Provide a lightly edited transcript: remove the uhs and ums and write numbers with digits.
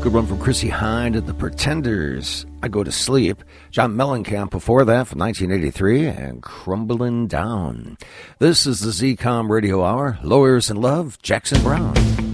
Good one from Chrissie Hynde and the Pretenders. I Go to Sleep. John Mellencamp before that from 1983 and Crumbling Down. This is the ZCOM Radio Hour. Lawyers in Love, Jackson Browne.